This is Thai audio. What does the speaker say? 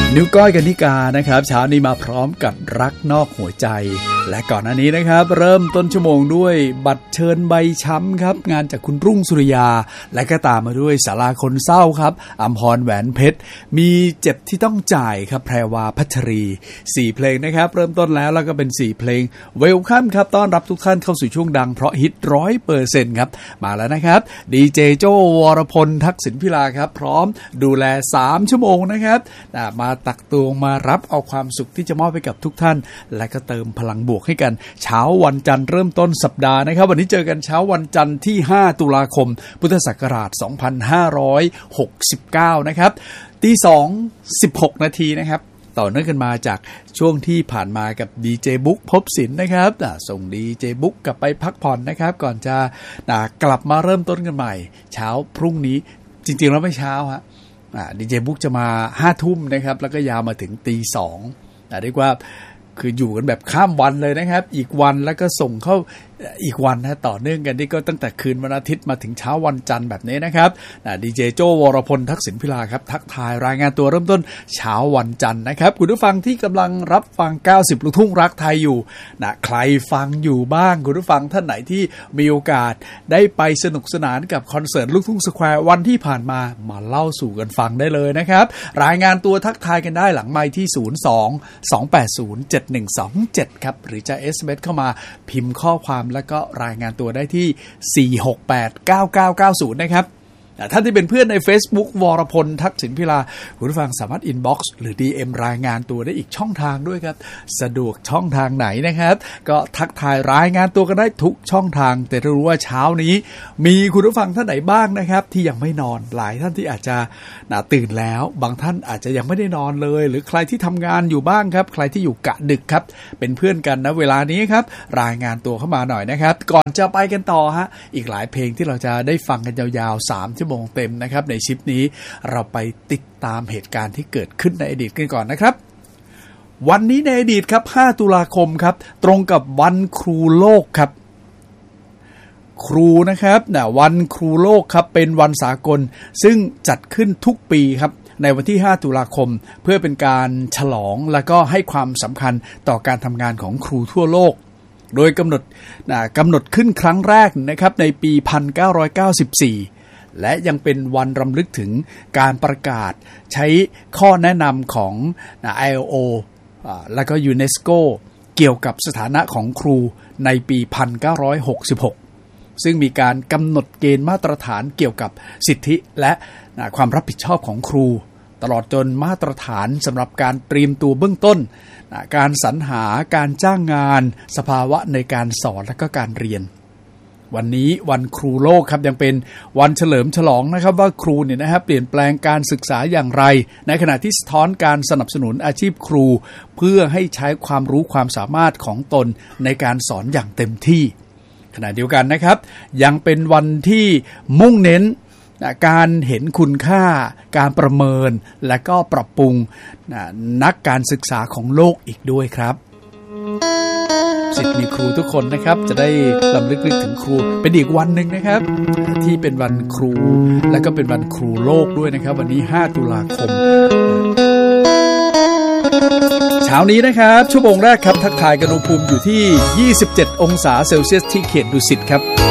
นิ้วก้อยกนิกานะครับเช้านี้มาพร้อมกับรักนอกหัวใจและก่อนหน้านี้นะครับเริ่มต้นชั่วโมงด้วยบัตรเชิญใบช้ำครับงานจากคุณรุ่งสุริยาและก็ตามมาด้วยศาลาคนเศร้าครับอัมพรแหวนเพชรมีเจ็บที่ต้องจ่ายครับแพรวาพัชรี4เพลงนะครับเริ่มต้นแล้วก็เป็น4เพลงเวลคัมครับต้อนรับทุกท่านเข้าสู่ช่วงดังเพราะฮิต 100% ครับมาแล้วนะครับดีเจโจวรพลทักษิณพิลาครับพร้อมดูแล3ชั่วโมงนะครับมาตักตวงมารับเอาความสุขที่จะมอบให้กับทุกท่านและก็เติมพลังบวกให้กันเช้าวันจันทร์เริ่มต้นสัปดาห์นะครับวันนี้เจอกันเช้าวันจันทร์ที่5ตุลาคมพุทธศักราช2569นะครับตี2:16 นาทีนะครับต่อเนื่องกันมาจากช่วงที่ผ่านมากับดีเจบุ๊กภพศิลป์นะครับส่งดีเจบุ๊กกลับไปพักผ่อนนะครับก่อนจะกลับมาเริ่มต้นกันใหม่เช้าพรุ่งนี้จริงๆแล้วไม่เช้าฮะดีเจบุ๊กจะมา 5 ทุ่มนะครับแล้วก็ยาวมาถึงตี 2เรียกว่าคืออยู่กันแบบข้ามวันเลยนะครับอีกวันแล้วก็ส่งเข้าอีกวันนะต่อเนื่องกันนี่ก็ตั้งแต่คืนวันอาทิตย์มาถึงเช้าวันจันทร์แบบนี้นะครับดีเจโจวรพลทักษิณพิลาครับทักทายรายงานตัวเริ่มต้นเช้าวันจันทร์นะครับคุณผู้ฟังที่กำลังรับฟัง90ลูกทุ่งรักไทยอยู่ใครฟังอยู่บ้างคุณผู้ฟังท่านไหนที่มีโอกาสได้ไปสนุกสนานกับคอนเสิร์ตลูกทุ่งสแควร์วันที่ผ่านมาเล่าสู่กันฟังได้เลยนะครับรายงานตัวทักทายกันได้หลังไมค์ที่02-280-7127ครับหรือจะ SMS เข้ามาพิมพ์ข้อความแล้วก็รายงานตัวได้ที่4689990นะครับท่านที่เป็นเพื่อนใน Facebook วรพลทักษิณพิลาคุณผู้ฟังสามารถ inbox หรือ DM รายงานตัวได้อีกช่องทางด้วยครับสะดวกช่องทางไหนนะครับก็ทักทายรายงานตัวกันได้ทุกช่องทางแต่รู้ว่าเช้านี้มีคุณผู้ฟังท่านไหนบ้างนะครับที่ยังไม่นอนหลายท่านที่อาจจะตื่นแล้วบางท่านอาจจะยังไม่ได้นอนเลยหรือใครที่ทำงานอยู่บ้างครับใครที่อยู่กะดึกครับเป็นเพื่อนกันนะเวลานี้ครับรายงานตัวเข้ามาหน่อยนะครับก่อนจะไปกันต่อฮะอีกหลายเพลงที่เราจะได้ฟังกันยาวๆ3ชั่วโมงเต็มนะครับในชิปนี้เราไปติดตามเหตุการณ์ที่เกิดขึ้นในอดีตกันก่อนนะครับวันนี้ในอดีตครับ5ตุลาคมครับตรงกับวันครูโลกครับครูนะครับวันครูโลกครับเป็นวันสากลซึ่งจัดขึ้นทุกปีครับในวันที่5ตุลาคมเพื่อเป็นการฉลองและก็ให้ความสำคัญต่อการทำงานของครูทั่วโลกโดยกำหนดขึ้นครั้งแรกนะครับในปี1994และยังเป็นวันรำลึกถึงการประกาศใช้ข้อแนะนำของ ILO และก็ยูเนสโกเกี่ยวกับสถานะของครูในปี1966ซึ่งมีการกำหนดเกณฑ์มาตรฐานเกี่ยวกับสิทธิและความรับผิดชอบของครูตลอดจนมาตรฐานสำหรับการเตรียมตัวเบื้องต้นการสรรหาการจ้างงานสภาวะในการสอนและก็การเรียนวันนี้วันครูโลกครับยังเป็นวันเฉลิมฉลองนะครับว่าครูเนี่ยนะครับเปลี่ยนแปลงการศึกษาอย่างไรในขณะที่สะท้อนการสนับสนุนอาชีพครูเพื่อให้ใช้ความรู้ความสามารถของตนในการสอนอย่างเต็มที่ขณะเดียวกันนะครับยังเป็นวันที่มุ่งเน้นการเห็นคุณค่าการประเมินและก็ปรับปรุงนักการศึกษาของโลกอีกด้วยครับศิษย์มีครูทุกคนนะครับจะได้รำลึกนึกถึงครูเป็นอีกวันหนึ่งนะครับที่เป็นวันครูและก็เป็นวันครูโลกด้วยนะครับวันนี้5ตุลาคมเช้านี้นะครับชั่วโมงแรกครับทักทายกันอุณหภูมิอยู่ที่27องศาเซลเซียสที่เขตดุสิตครับ